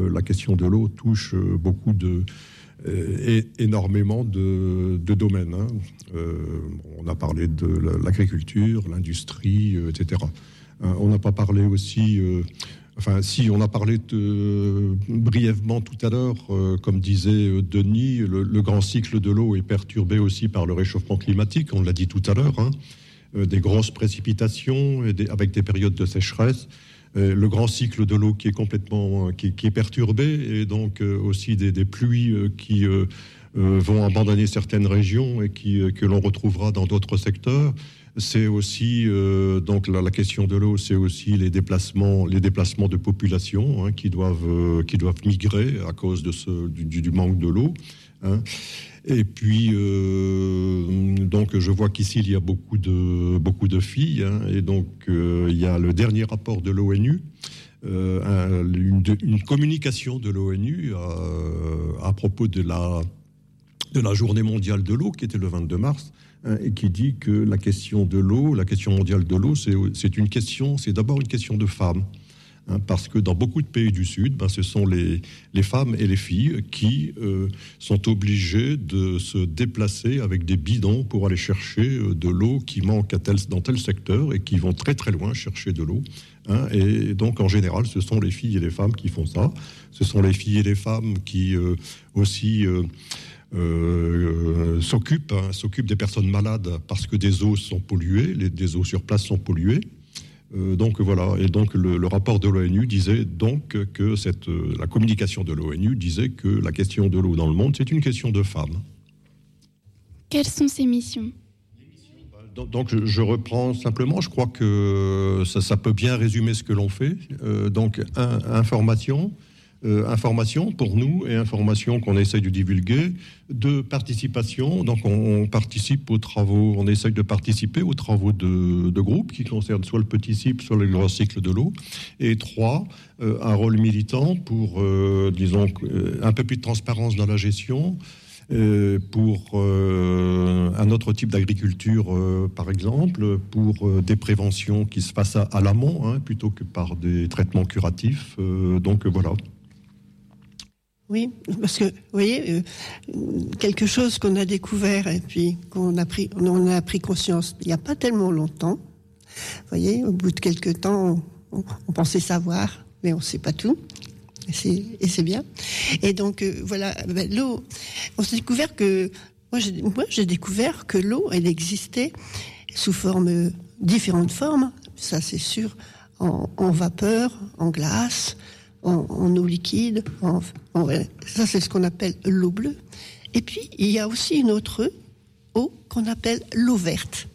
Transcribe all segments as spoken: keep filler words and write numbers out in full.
euh, la question de l'eau touche euh, beaucoup de et énormément de, de domaines. Hein. Euh, on a parlé de l'agriculture, l'industrie, euh, et cetera. Euh, on n'a pas parlé aussi... Euh, enfin, si, on a parlé de, euh, brièvement tout à l'heure, euh, comme disait euh, Denis, le, le grand cycle de l'eau est perturbé aussi par le réchauffement climatique, on l'a dit tout à l'heure, hein. euh, des grosses précipitations et des, avec des périodes de sécheresse. Euh, le grand cycle de l'eau qui est complètement qui, qui est perturbé et donc euh, aussi des, des pluies euh, qui euh, euh, vont abandonner certaines régions et qui, euh, que l'on retrouvera dans d'autres secteurs. C'est aussi euh, donc la, la question de l'eau, c'est aussi les déplacements, les déplacements de population hein, qui doivent euh, qui doivent migrer à cause de ce du, du manque de l'eau. Hein. Et puis, euh, donc, je vois qu'ici, il y a beaucoup de, beaucoup de filles. Hein, et donc, euh, il y a le dernier rapport de l'ONU, euh, un, une, une communication de l'ONU à, à propos de la, de la journée mondiale de l'eau, qui était le vingt-deux mars, hein, et qui dit que la question de l'eau, la question mondiale de l'eau, c'est, c'est une question, c'est d'abord une question de femmes. Hein, parce que dans beaucoup de pays du Sud, ben, ce sont les, les femmes et les filles qui euh, sont obligées de se déplacer avec des bidons pour aller chercher euh, de l'eau qui manque à tel, dans tel secteur et qui vont très très loin chercher de l'eau. Hein, et donc en général, ce sont les filles et les femmes qui font ça. Ce sont les filles et les femmes qui euh, aussi... Euh, Euh, s'occupent, hein, s'occupent des personnes malades parce que des eaux sont polluées, les, des eaux sur place sont polluées. Euh, donc voilà, et donc le, le rapport de l'ONU disait donc que cette, euh, la communication de l'ONU disait que la question de l'eau dans le monde, c'est une question de femmes. Quelles sont ces missions ? Donc, donc je, je reprends simplement, je crois que ça, ça peut bien résumer ce que l'on fait. Euh, donc un, information, euh, information pour nous et information qu'on essaye de divulguer, de participation. Donc on, on participe aux travaux, on essaye de participer aux travaux de, de groupe qui concernent soit le petit cycle, soit le grand cycle de l'eau. Et trois, euh, un rôle militant pour, euh, disons, euh, un peu plus de transparence dans la gestion. Euh, pour euh, un autre type d'agriculture, euh, par exemple, pour euh, des préventions qui se passent à, à l'amont, hein, plutôt que par des traitements curatifs. Euh, donc, euh, voilà. Oui, parce que, vous voyez, euh, quelque chose qu'on a découvert et puis qu'on a pris, on a pris conscience il n'y a pas tellement longtemps. Vous voyez, au bout de quelques temps, on, on pensait savoir, mais on ne sait pas tout. Et c'est, et c'est bien. Et donc, euh, voilà, ben, l'eau, on s'est découvert que, moi j'ai, moi j'ai découvert que l'eau, elle existait sous forme, euh, différentes formes, ça c'est sûr, en, en vapeur, en glace, en, en eau liquide, en, en, ça c'est ce qu'on appelle l'eau bleue. Et puis, il y a aussi une autre eau qu'on appelle l'eau verte.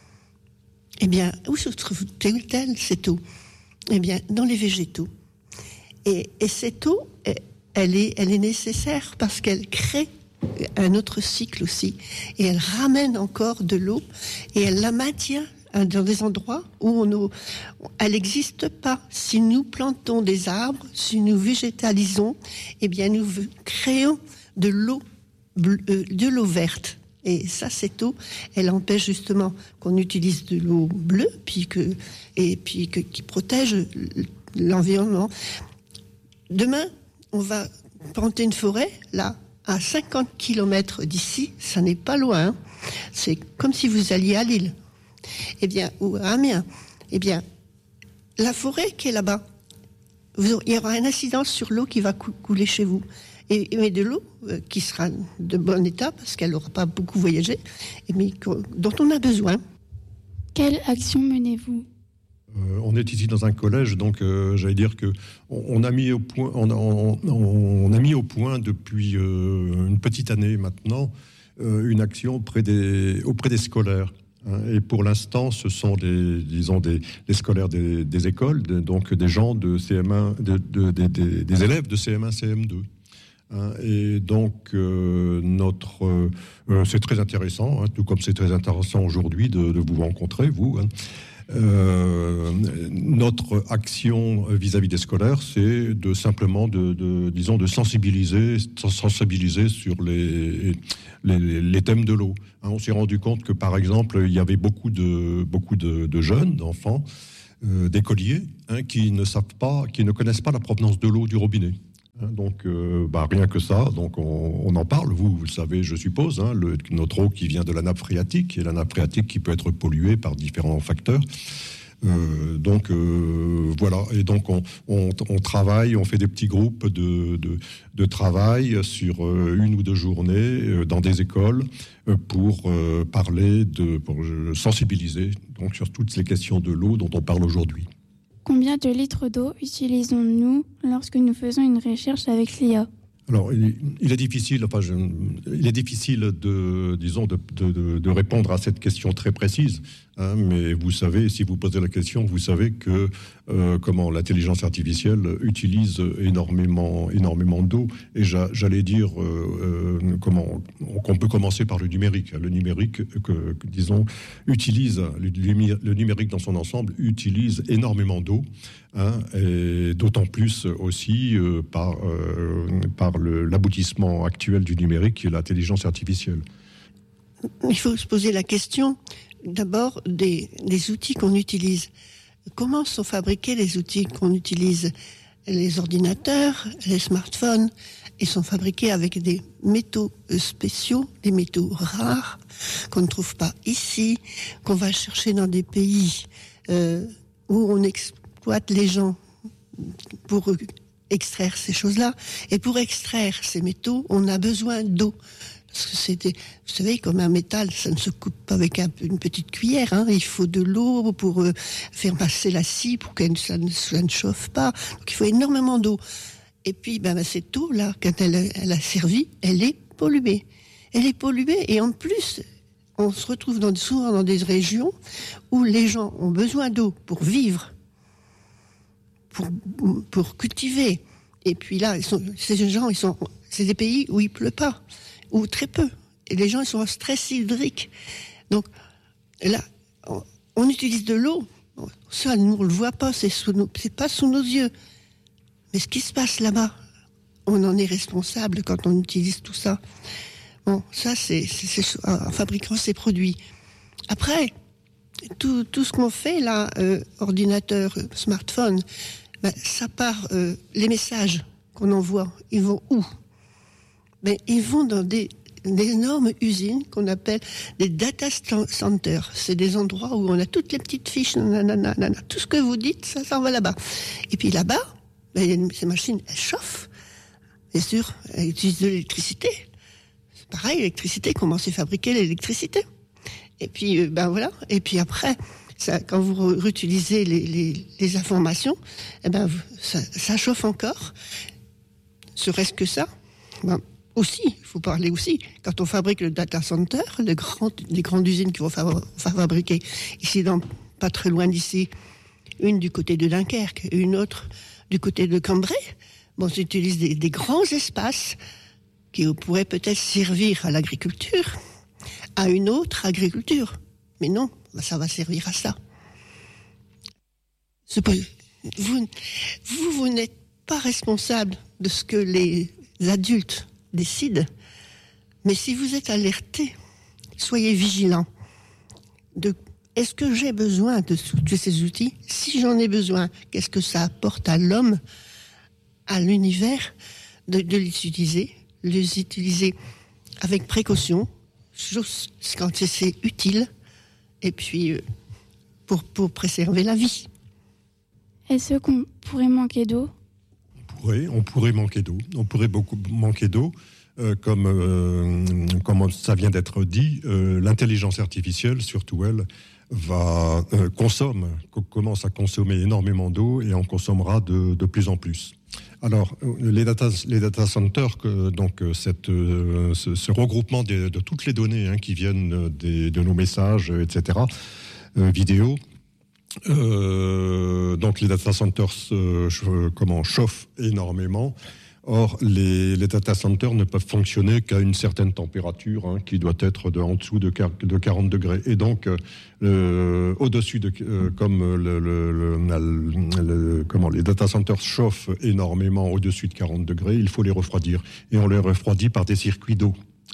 Eh bien, où se trouve-t-elle cette eau ? Eh bien, dans les végétaux. Et, et cette eau, elle est, elle est nécessaire parce qu'elle crée un autre cycle aussi. Et elle ramène encore de l'eau et elle la maintient dans des endroits où on, elle n'existe pas. Si nous plantons des arbres, si nous végétalisons, eh bien nous créons de l'eau, de l'eau verte. Et ça, cette eau, elle empêche justement qu'on utilise de l'eau bleue, puis que, et puis que, qui protège l'environnement. Demain, on va planter une forêt, là, à cinquante kilomètres d'ici, ça n'est pas loin. C'est comme si vous alliez à Lille, eh bien, ou à Amiens. Eh bien, la forêt qui est là-bas, vous, il y aura un incidence sur l'eau qui va cou- couler chez vous. Et, mais de l'eau euh, qui sera de bon état, parce qu'elle n'aura pas beaucoup voyagé, mais dont on a besoin. Quelle action menez-vous ? Euh, on est ici dans un collège, donc euh, j'allais dire que on, on a mis au point, on, on, on, on a mis au point depuis euh, une petite année maintenant euh, une action auprès des auprès des scolaires. Hein, et pour l'instant, ce sont des disons des, des scolaires des, des écoles, de, donc des gens de C M un, de, de, de, de, des élèves de C M un, C M deux. Hein, et donc euh, notre euh, c'est très intéressant, hein, tout comme c'est très intéressant aujourd'hui de, de vous rencontrer, vous. Hein. Euh, notre action vis-à-vis des scolaires, c'est de simplement de, de disons de sensibiliser, sensibiliser sur les, les, les thèmes de l'eau. Hein, on s'est rendu compte que par exemple, il y avait beaucoup de beaucoup de, de jeunes, d'enfants, euh, d'écoliers, hein, qui ne savent pas, qui ne connaissent pas la provenance de l'eau du robinet. Donc, euh, bah, rien que ça, donc on, on en parle. Vous, vous le savez, je suppose, hein, le, notre eau qui vient de la nappe phréatique, et la nappe phréatique qui peut être polluée par différents facteurs. Euh, donc euh, voilà, et donc on, on, on travaille, on fait des petits groupes de, de, de travail sur euh, une ou deux journées euh, dans des écoles euh, pour euh, parler, de, pour euh, sensibiliser donc, sur toutes les questions de l'eau dont on parle aujourd'hui. Combien de litres d'eau utilisons-nous lorsque nous faisons une recherche avec l'I A ? Alors, il, il est difficile, enfin, je, il est difficile de, disons, de, de, de répondre à cette question très précise. Hein, mais vous savez, si vous posez la question, vous savez que euh, comment l'intelligence artificielle utilise énormément, énormément d'eau. Et j'a, j'allais dire euh, euh, comment qu'on peut commencer par le numérique. Le numérique, que, que disons, utilise le, le numérique dans son ensemble utilise énormément d'eau. Hein, et d'autant plus aussi euh, par, euh, par le, l'aboutissement actuel du numérique qui est l'intelligence artificielle. Il faut se poser la question d'abord des, des outils qu'on utilise. Comment sont fabriqués les outils qu'on utilise ? Les ordinateurs, les smartphones, ils sont fabriqués avec des métaux spéciaux, des métaux rares qu'on ne trouve pas ici, qu'on va chercher dans des pays euh, où on exploite les gens pour extraire ces choses-là. Et pour extraire ces métaux, on a besoin d'eau. Parce que c'était, vous savez, comme un métal, ça ne se coupe pas avec un, une petite cuillère. Hein. Il faut de l'eau pour euh, faire passer la scie, pour que ça ne, ça ne chauffe pas. Donc il faut énormément d'eau. Et puis, ben, ben, cette eau-là, quand elle, elle a servi, elle est polluée. Elle est polluée et en plus, on se retrouve dans, souvent dans des régions où les gens ont besoin d'eau pour vivre, pour, pour cultiver. Et puis là, ils sont, ces gens, ils sont, c'est des pays où il pleut pas. Ou très peu. Et les gens ils sont en stress hydrique. Donc là, on, on utilise de l'eau. Ça, nous, on ne le voit pas, c'est, sous nos, c'est pas sous nos yeux. Mais ce qui se passe là-bas, on en est responsable quand on utilise tout ça. Bon, ça, c'est, c'est, c'est en fabriquant ces produits. Après, tout, tout ce qu'on fait là, euh, ordinateur, smartphone, ben, ça part, euh, les messages qu'on envoie, ils vont où ? Mais ils vont dans des, des énormes usines qu'on appelle des data centers. C'est des endroits où on a toutes les petites fiches, nanana, nanana, tout ce que vous dites, ça s'en va là-bas. Et puis là-bas, ben, ces machines, elles chauffent. Bien sûr, elles utilisent de l'électricité. C'est pareil, l'électricité, comment c'est fabriqué l'électricité. Et puis, ben voilà. Et puis après, ça, quand vous réutilisez les, les, les informations, eh ben, ça, ça chauffe encore. Serait-ce que ça, ben, aussi, il faut parler aussi, quand on fabrique le data center, les grandes, les grandes usines qui vont fa- fabriquer, ici, dans, pas très loin d'ici, une du côté de Dunkerque et une autre du côté de Cambrai, bon, on utilise des, des grands espaces qui pourraient peut-être servir à l'agriculture, à une autre agriculture. Mais non, ça va servir à ça. Vous, vous, vous n'êtes pas responsable de ce que les adultes décide. Mais si vous êtes alerté, soyez vigilant. De, est-ce que j'ai besoin de, de ces outils ? Si j'en ai besoin, qu'est-ce que ça apporte à l'homme, à l'univers, de, de les utiliser, les utiliser avec précaution, juste quand c'est utile, et puis pour, pour préserver la vie. Est-ce qu'on pourrait manquer d'eau ? Oui, on pourrait manquer d'eau. On pourrait beaucoup manquer d'eau. Euh, comme, euh, comme ça vient d'être dit, euh, l'intelligence artificielle, surtout elle, va, euh, consomme, commence à consommer énormément d'eau et en consommera de, de plus en plus. Alors, les data, les data centers, que, donc cette, euh, ce, ce regroupement de, de toutes les données hein, qui viennent des, de nos messages, et cetera, euh, vidéo, Euh, donc les data centers euh, comment, chauffent énormément. Or, les, les data centers ne peuvent fonctionner qu'à une certaine température, hein, qui doit être de, en dessous de, de quarante degrés. Et donc, euh, au-dessus de, euh, comme le, le, le, le, comment, les data centers chauffent énormément au-dessus de quarante degrés, il faut les refroidir. Et on les refroidit par des circuits d'eau.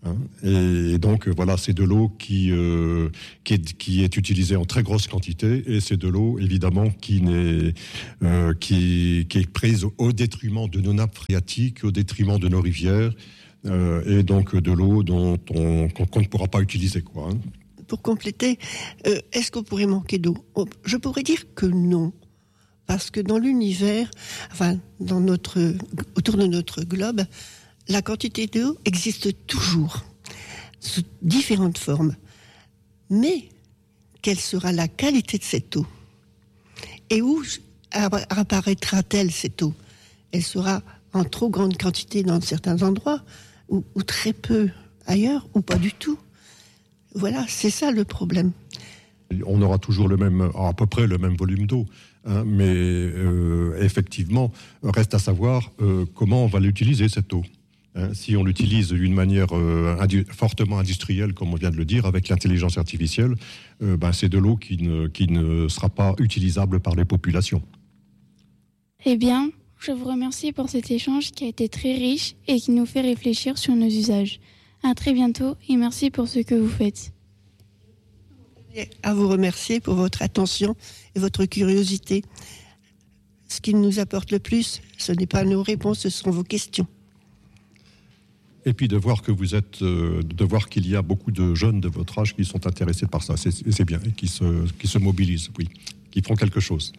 Hein, et donc voilà, c'est de l'eau qui, euh, qui, est, qui est utilisée en très grosse quantité, et c'est de l'eau évidemment qui, n'est, euh, qui, qui est prise au détriment de nos nappes phréatiques, au détriment de nos rivières, euh, et donc de l'eau dont on, qu'on, qu'on ne pourra pas utiliser, quoi. Hein. Pour compléter, euh, est-ce qu'on pourrait manquer d'eau ? Je pourrais dire que non. Parce que dans l'univers, enfin, dans notre, autour de notre globe, la quantité d'eau existe toujours, sous différentes formes. Mais quelle sera la qualité de cette eau ? Et où apparaîtra-t-elle, cette eau ? Elle sera en trop grande quantité dans certains endroits, ou, ou très peu ailleurs, ou pas du tout. Voilà, c'est ça le problème. On aura toujours le même, à peu près le même volume d'eau. Hein, mais euh, effectivement, reste à savoir euh, comment on va l'utiliser, cette eau. Hein, si on l'utilise d'une manière euh, indu- fortement industrielle, comme on vient de le dire, avec l'intelligence artificielle, euh, ben, c'est de l'eau qui ne, qui ne sera pas utilisable par les populations. Eh bien, je vous remercie pour cet échange qui a été très riche et qui nous fait réfléchir sur nos usages. À très bientôt et merci pour ce que vous faites. Et à vous remercier pour votre attention et votre curiosité. Ce qui nous apporte le plus, ce n'est pas nos réponses, ce sont vos questions. Et puis de voir que vous êtes, euh, de voir qu'il y a beaucoup de jeunes de votre âge qui sont intéressés par ça, c'est, c'est bien, et qui se, qui se mobilisent, oui, qui font quelque chose.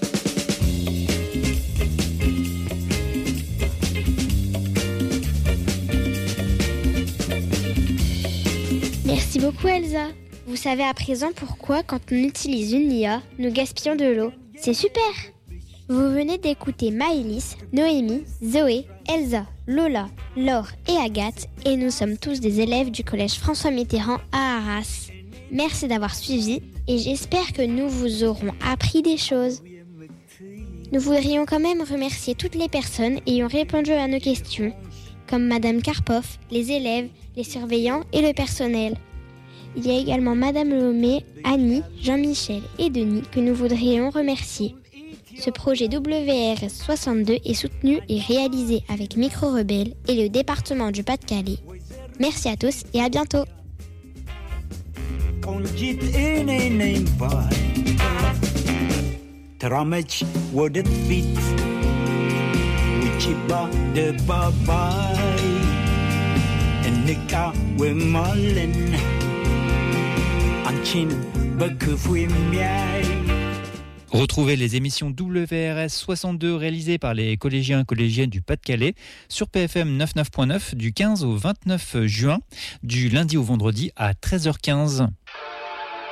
Merci beaucoup Elsa. Vous savez à présent pourquoi, quand on utilise une I A, nous gaspillons de l'eau. C'est super! Vous venez d'écouter Maëlys, Noémie, Zoé, Elsa, Lola, Laure et Agathe, et nous sommes tous des élèves du collège François Mitterrand à Arras. Merci d'avoir suivi, et j'espère que nous vous aurons appris des choses. Nous voudrions quand même remercier toutes les personnes ayant répondu à nos questions, comme Madame Karpov, les élèves, les surveillants et le personnel. Il y a également Madame Lomé, Annie, Jean-Michel et Denis que nous voudrions remercier. Ce projet W R S soixante-deux est soutenu et réalisé avec Micro Rebelle et le département du Pas-de-Calais. Merci à tous et à bientôt. Retrouvez les émissions W R S soixante-deux réalisées par les collégiens et collégiennes du Pas-de-Calais sur P F M quatre-vingt-neuf point neuf du quinze au vingt-neuf juin, du lundi au vendredi à treize heures quinze.